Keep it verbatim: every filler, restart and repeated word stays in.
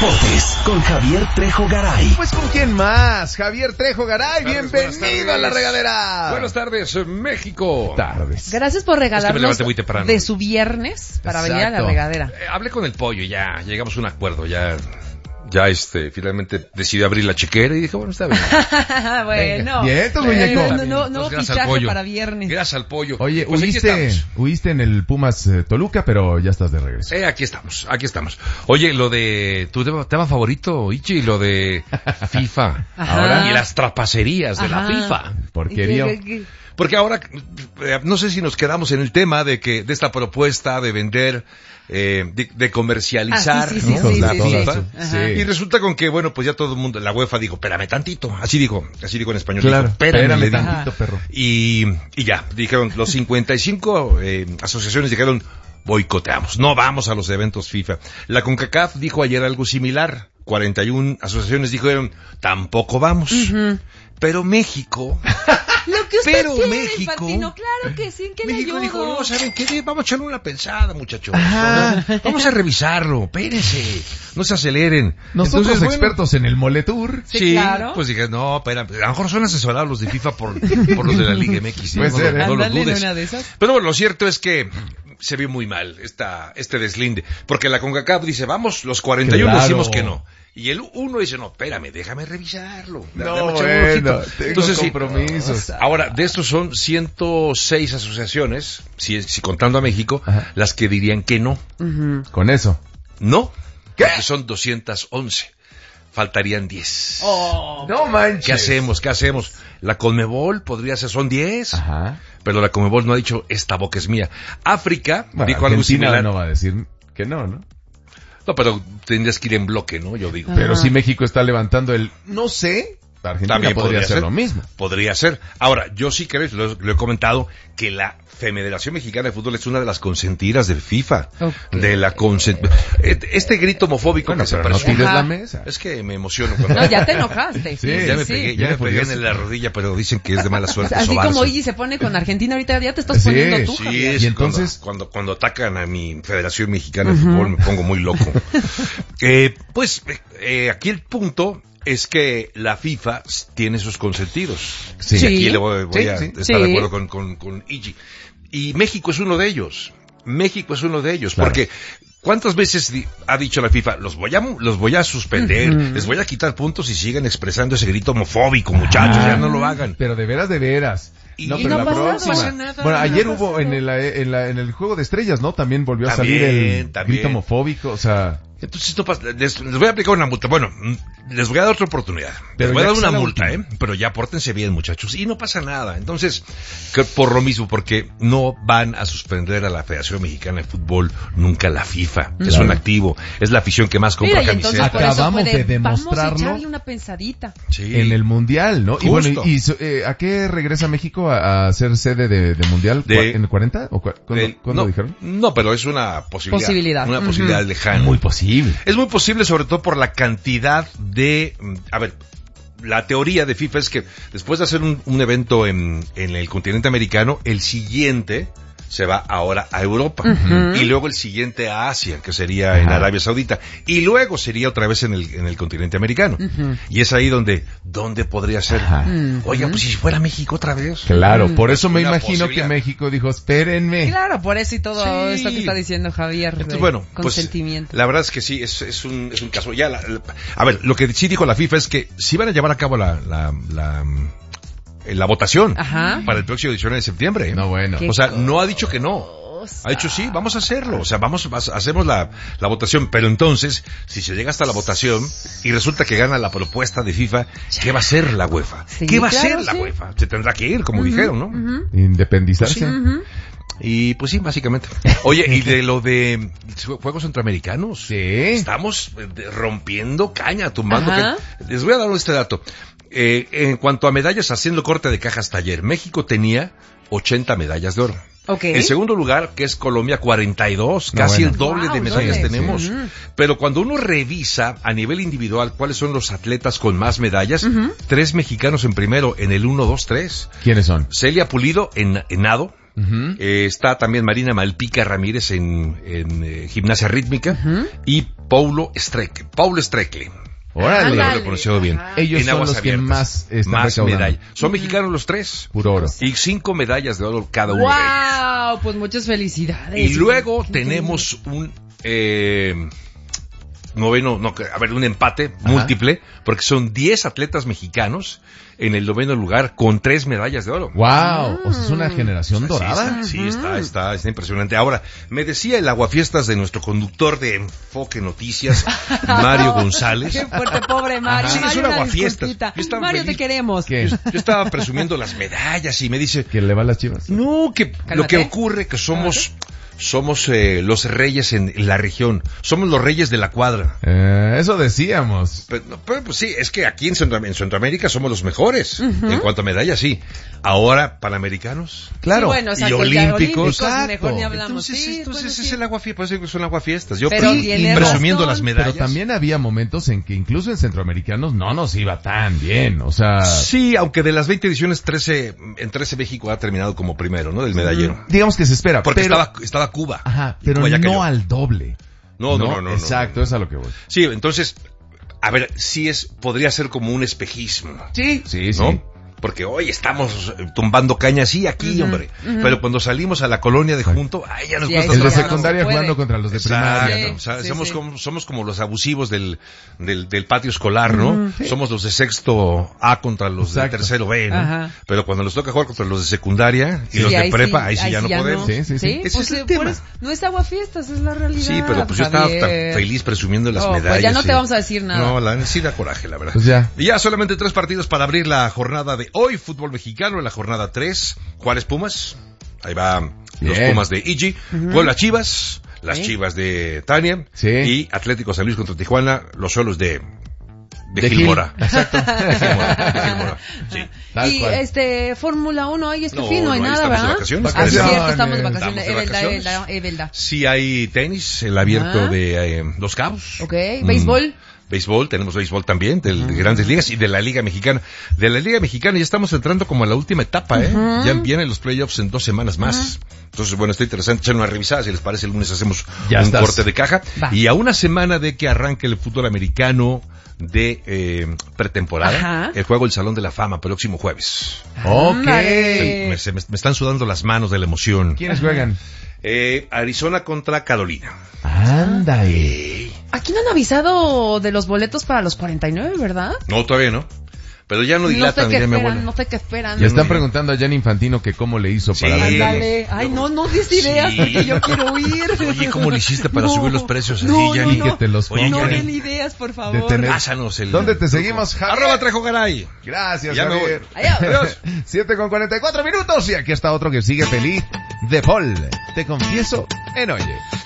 Deportes con Javier Trejo Garay. Pues ¿con quién más? Javier Trejo Garay, Tardes, bienvenido a La Regadera. Buenas tardes, México. Tardes. Gracias por regalarnos es que me de su viernes para Exacto. venir a La Regadera. Eh, hablé con el pollo, ya llegamos a un acuerdo, ya... Ya este, finalmente decidí abrir la chequera y dije, bueno, está bien. Bueno. Bien, tu Eh, muñeco. no, no, no, no Gracias al fichaje pollo. para viernes. Gracias al pollo. Oye, Pues aquí huiste, estamos. huiste en el Pumas eh, Toluca, pero ya estás de regreso. Eh, aquí estamos, aquí estamos. Oye, lo de tu tema, tema favorito, Ichi, lo de FIFA. Ajá. Ahora, y las trapacerías de la Ajá. FIFA. Porquerío. ¿Qué- qué- qué? Porque ahora, eh, no sé si nos quedamos en el tema de que, de esta propuesta de vender, eh, de, de comercializar, Ah, sí, sí, ¿no? sí, sí, la sí, FIFA. sí. Ajá. Y resulta con que, bueno, pues ya todo el mundo, la UEFA dijo, espérame tantito, así dijo, así dijo en español. Claro, dijo, espérame, espérame le dijo. tantito, perro. Y, y ya, dijeron, los cincuenta y cinco eh, asociaciones dijeron, boicoteamos, no vamos a los eventos FIFA. La CONCACAF dijo ayer algo similar, cuarenta y una asociaciones dijeron, tampoco vamos. Ujú. Pero México... Lo que usted Pero quiere, México- Infantino, claro que sí, ¿en qué le México ayudo? dijo, no, ¿saben qué? Vamos a echarle una pensada, muchachos. Ajá. ¿No? Vamos a revisarlo, espérense, no se aceleren. Nosotros Entonces, bueno, expertos en el Moletour. Sí, claro. pues dije, no, espera, a lo mejor son asesorados los de FIFA por, por los de la Liga M X. Puede no, ser, no, ¿eh? no lo Ándale en dudes. una de esas. Pero bueno, lo cierto es que se vio muy mal esta, este deslinde, porque la CONCACAF dice, vamos, los cuarenta y uno Claro. decimos que no. Y el uno dice, no, espérame, déjame revisarlo. No, Déjame echarle un bueno, ojito. tengo Entonces, sí, compromisos. ahora, de estos son ciento seis asociaciones, si, si contando a México, Ajá. las que dirían que no. Ujú. Con eso. No, ¿Qué? porque son doscientas once. Faltarían diez. Oh. No manches. ¿Qué hacemos? ¿Qué hacemos? La Conmebol podría ser, son diez. Ajá. Pero la Conmebol no ha dicho, esta boca es mía. África Bueno, dijo algo Argentina similar. no va a decir que no, ¿no? No, pero tendrías que ir en bloque, ¿no? Yo digo. Pero Ajá. si México está levantando el no sé, Argentina También podría, podría hacer ser. lo mismo. Podría ser. Ahora, yo sí creo, lo, lo he comentado, que la Federación Mexicana de Fútbol es una de las consentidas de FIFA. Ok. De la consent... Este grito homofóbico Bueno, que se pero no presume. tires Ajá. la mesa. Es que me emociono cuando... No, ya te enojaste. Sí, ya me sí. pegué, ya ya me pegué podías- en la rodilla, pero dicen que es de mala suerte Así sobarse. como Iggy se pone con Argentina, ahorita ya te estás Sí, poniendo tú, Sí, Javier. es Y entonces- cuando, cuando, cuando atacan a mi Federación Mexicana de Fútbol me pongo muy loco. eh, pues eh, aquí el punto es que la FIFA tiene sus consentidos. Sí. Y aquí le voy, voy Sí, a sí. estar Sí. de acuerdo con, con, con Iggy. Y México es uno de ellos. México es uno de ellos. Claro. Porque ¿cuántas veces di- ha dicho la FIFA, los voy a, los voy a suspender, Ujú. les voy a quitar puntos y siguen expresando ese grito homofóbico, muchachos, Ah. ya no lo hagan? Pero de veras, de veras. Y- no, y pero no la pasa nada. próxima. No pasa nada. Bueno, No ayer pasa hubo en nada. el, en, la, en el juego de estrellas, ¿no? También volvió a También, salir el también. grito homofóbico, o sea... Entonces, no pasa- les, les voy a aplicar una multa. Bueno, mm, les voy a dar otra oportunidad. Pero les voy a ya dar que una sea la multa, última. ¿eh? Pero ya pórtense bien, muchachos. Y no pasa nada. Entonces, que por lo mismo, porque no van a suspender a la Federación Mexicana de Fútbol, nunca la FIFA. Es Claro. un activo. Es la afición que más compra Mira, y entonces camisetas. por eso Acabamos puede, de demostrarlo. Vamos a echarle una pensadita. Sí. En el Mundial, ¿no? Y Justo. bueno, y, y, eh, ¿a qué regresa México a, a ser sede de, de Mundial? De- ¿En el cuarenta? ¿O cua- cuándo, Del- cuándo no, dijeron? No, pero es una posibilidad. Posibilidad. Una Ujú. posibilidad lejana. Muy posible. Es muy posible, sobre todo por la cantidad de... mm, A ver, la teoría de FIFA es que después de hacer un, un evento en, en el continente americano, el siguiente se va ahora a Europa. Ujú. Y luego el siguiente a Asia, que sería en Ajá. Arabia Saudita. Y luego sería otra vez en el, en el continente americano. Ujú. Y es ahí donde, ¿dónde podría ser? Ajá. Mm. Oiga, pues si fuera México otra vez. Claro, Mm. por eso me Una imagino posibilidad. que México dijo, espérenme. Claro, por eso y todo Sí. esto que está diciendo Javier. Entonces, de bueno, pues consentimiento. la verdad es que sí, es, es, un, es un caso. Ya, la- la- a ver, lo que sí dijo la FIFA es que sí van a llevar a cabo la, la, la, eh, la votación Ajá. para el próximo diecinueve de septiembre. ¿eh? No, bueno. Qué O sea, no ha dicho que no. cosa. Ha dicho sí, vamos a hacerlo. O sea, vamos, vas- hacemos la, la votación. Pero entonces, si se llega hasta la votación y resulta que gana la propuesta de FIFA, ¿qué va a hacer la UEFA? Sí, ¿Qué va a claro, hacer la sí. UEFA? Se tendrá que ir, como dijeron, ¿no? Ujú, Independizarse. ujú. Y pues sí, básicamente. Oye, y de lo de Juegos Centroamericanos. Sí. Estamos eh, de- rompiendo caña, tumbando Ajá. caña. Les voy a dar este dato. Eh, en cuanto a medallas, haciendo corte de caja hasta ayer, México tenía ochenta medallas de oro. Ok. En segundo lugar, que es Colombia, cuarenta y dos, No, casi bueno. el doble Wow, de medallas doble. tenemos. Sí. Pero cuando uno revisa a nivel individual cuáles son los atletas con más medallas, Ujú. tres mexicanos en primero, en el uno, dos, tres. ¿Quiénes son? Celia Pulido en, en nado. Ujú. Eh, está también Marina Malpica Ramírez en, en eh, gimnasia rítmica. Ujú. Y Paulo Strecle. Paulo Strecle. Órale. No lo he pronunciado bien. Ajá. Ellos En son aguas los que abiertas. más están Más recaudando. medallas. Son mexicanos los tres. Puro oro. Y cinco medallas de oro cada uno de ellos. Wow, pues muchas felicidades. Y luego Qué tenemos un eh, noveno, no, a ver, un empate Ajá. múltiple, porque son diez atletas mexicanos en el noveno lugar con tres medallas de oro. Wow, o sea, es una generación Sí, dorada. Sí, sí, está, está, está impresionante. Ahora, me decía el aguafiestas de nuestro conductor de Enfoque Noticias, Mario González. Qué fuerte, pobre Mario. Sí, es Mario, un una aguafiestas. disculpita. Yo estaba Mario, feliz. te queremos. ¿Qué? Yo estaba presumiendo las medallas y me dice, Que le va a las Chivas. no, que lo Cálmate. que ocurre que somos, somos eh, los reyes en la región, somos los reyes de la cuadra. Eh, eso decíamos. Pero, no, pero, pues sí, es que aquí en, Centro, en Centroamérica somos los mejores. En cuanto a medallas, sí. Ahora, panamericanos. Claro. Sí, bueno, Y exacto, ya olímpicos. mejor ni hablamos. Entonces, Sí, entonces bueno, es sí. el aguafiestas, por eso son aguafiestas. Yo Pero pre- tiene presumiendo razón. las medallas. Pero también había momentos en que incluso en centroamericanos no nos iba tan bien. O sea, Sí, aunque de las veinte ediciones, trece, en trece México ha terminado como primero, ¿no? Del medallero. digamos que se espera. Porque pero, estaba, estaba Cuba. Ajá, Y pero Cuba ya no cayó. al doble. No, no, no, no, Exacto, no, no. es a lo que voy. Sí, entonces, a ver, sí es, podría ser como un espejismo. Sí, sí, sí. ¿No? Porque hoy estamos eh, tumbando cañas, sí, aquí, hombre. Pero cuando salimos a la colonia de junto, ay, ya nos Sí, cuesta ahí El de ya trabajo. no secundaria se puede. jugando contra los de Exacto. primaria. ¿no? O sea, Sí, somos, sí. Como, somos como los abusivos del, del, del patio escolar, ¿no? Somos los de sexto A contra los Exacto. de tercero B, ¿no? Ajá. Pero cuando nos toca jugar contra los de secundaria y Sí, los de ahí prepa, sí, ahí sí ya no podemos. Sí, sí, sí. Ese pues, es el eh, tema. por eso- no es aguafiestas, es la realidad. Sí, pero pues yo estaba tan Javier. feliz presumiendo las Oh, pues medallas. ya no sí. te vamos a decir nada. No, la sí da coraje, la verdad. Pues ya. Y ya solamente tres partidos para abrir la jornada de hoy, fútbol mexicano, en la jornada tres. Juárez Pumas, ahí va los Bien. Pumas de Igi. Puebla Chivas, las Sí. Chivas de Tania. Sí. Y Atlético San Luis contra Tijuana, los solos de... De, De Gilmora. Gil. Exacto. De Gilmora, de Gilmora, sí. Tal Y cual. este, Fórmula uno, ay, este No, fin no hay no, ahí nada, estamos de ¿verdad? vacaciones. Ah, sí, es cierto, Vacaciones. estamos de Estamos vacaciones. de Es verdad, es vacaciones. verdad, es verdad. Sí hay tenis, el abierto Ah. de eh, Los Cabos. Ok, béisbol. Béisbol, tenemos béisbol también, de, de grandes ligas y de la Liga Mexicana. De la Liga Mexicana ya estamos entrando como a la última etapa, ¿eh? Ya vienen los playoffs en dos semanas más. Entonces, bueno, está interesante echar una revisada. Si les parece, el lunes hacemos Ya un estás. corte de caja. Va. Y a una semana de que arranque el fútbol americano de eh, pretemporada, Ajá. el juego del Salón de la Fama, próximo jueves. Ok. Ándale. Me, se me- me están sudando las manos de la emoción. ¿Quiénes juegan? Eh, Arizona contra Carolina. Anda, eh. Aquí no han avisado de los boletos para los cuarenta y nueve, ¿verdad? No, todavía no. Pero ya no No sé dilatan, qué ya mi esperan, abuela. no sé qué esperan. Le están no- preguntando a Jan Infantino que cómo le hizo para Sí. venderlos. Ándale. Ay, no, no des ideas Sí. porque yo quiero ir. Oye, ¿cómo le hiciste para No, subir los precios así, no, Yanni? no, Que te los Oye, no Yanni, den ideas, por favor. De tener- pásanos el... ¿Dónde te seguimos, Javier? Arroba Trejo Garay. Gracias, Ya me Javier. voy. Adiós. siete con cuarenta y cuatro minutos y aquí está otro que sigue feliz. De Paul. Te confieso en Oye.